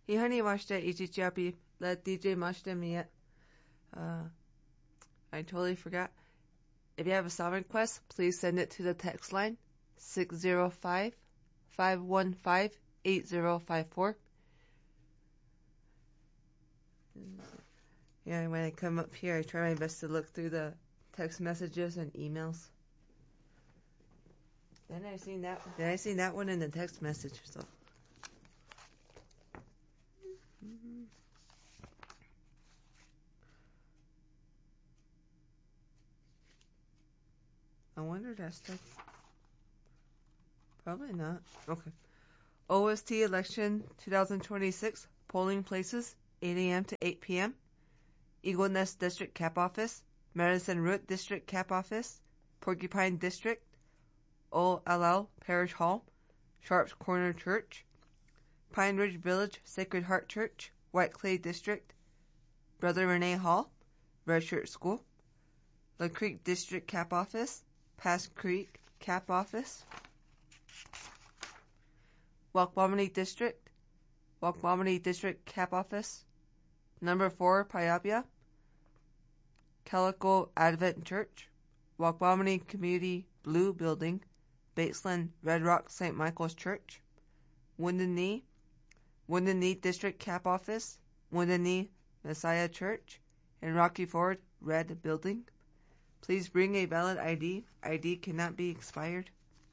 Ihani mashite ichichiapi let DJ mashite miet. I totally forgot. If you have a song request, please send it to the text line 605-515-8054. Yeah, when I come up here, I try my best to look through the text messages and emails. Then I seen that one in the text message, so. I wonder if that's stuff. Probably not. Okay. OST election 2026 polling places 8 a.m. to 8 p.m. Eagle Nest District Cap Office, Medicine Root District Cap Office, Porcupine District, Ol Alal Parish Hall, Sharps Corner Church, Pine Ridge Village Sacred Heart Church, White Clay District, Brother Renee Hall, Red Shirt School, La Creek District Cap Office, Pass Creek Cap Office, Wakwamani District Cap Office, Number 4 Payapia, Calico Advent Church, Wakwamani Community Blue Building, Batesland Red Rock St. Michael's Church, Wounded Knee District Cap Office, Wounded Knee Messiah Church, and Rocky Ford Red Building. Please bring a valid ID. ID cannot be expired.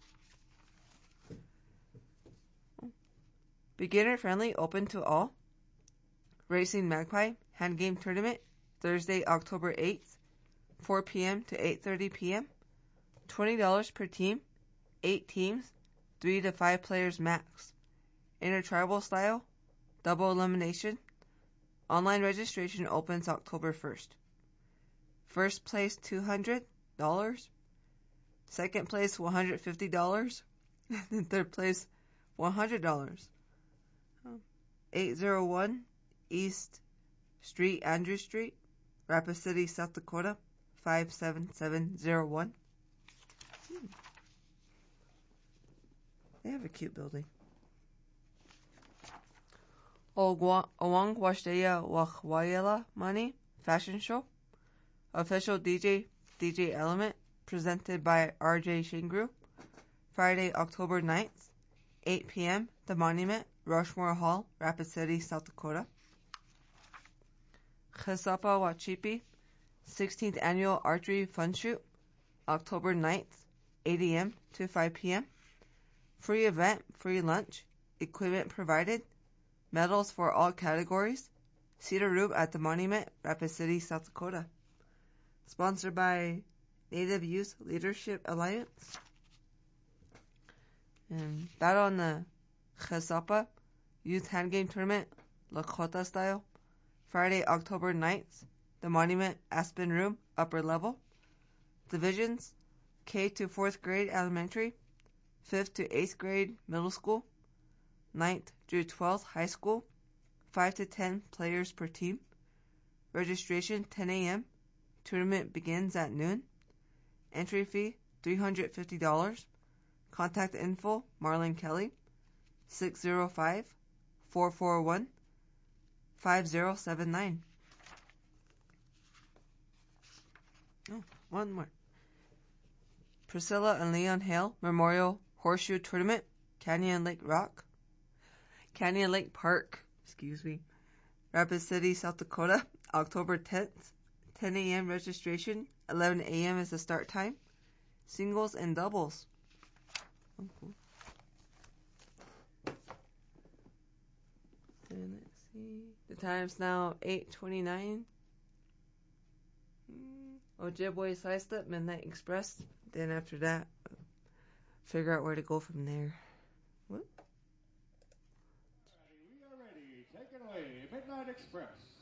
Beginner friendly, open to all. Racing Magpie Hand Game Tournament, Thursday, October 8th, 4 p.m. to 8:30 p.m. $20 per team, 8 teams, 3 to 5 players max. Intertribal style, double elimination. Online registration opens October 1st. First place $200, second place $150, and third place $100. 801 East Street, Andrew Street, Rapid City, South Dakota, 57701. They have a cute building. Owang Washdeya Wakwayela Money Fashion Show. Official DJ Element, presented by RJ Shingru. Friday, October 9th, 8 p.m. The Monument, Rushmore Hall, Rapid City, South Dakota. Chesapa Wachipi, 16th Annual Archery Fun Shoot, October 9th, 8 a.m. to 5 p.m. Free event, free lunch, equipment provided, medals for all categories. Cedar Room at the Monument, Rapid City, South Dakota. Sponsored by Native Youth Leadership Alliance. And that on the Chesapa Youth Hand Game Tournament, Lakota style. Friday, October 9th, the Monument Aspen Room, upper level. Divisions, K to 4th grade elementary, 5th to 8th grade middle school, 9th through 12th high school, 5 to 10 players per team. Registration 10 a.m. Tournament begins at noon. Entry fee $350. Contact info Marlon Kelly 605-441-5079. Oh, one more. Priscilla and Leon Hale Memorial Horseshoe Tournament, Canyon Lake Park, Rapid City, South Dakota, October 10th, 10 a.m. registration, 11 a.m. is the start time. Singles and doubles. Oh, cool. And let's see. The time's now 8:29. Ojibwe Sliced Up, Midnight Express. Then after that, figure out where to go from there. What? We are ready. Take it away. Midnight Express.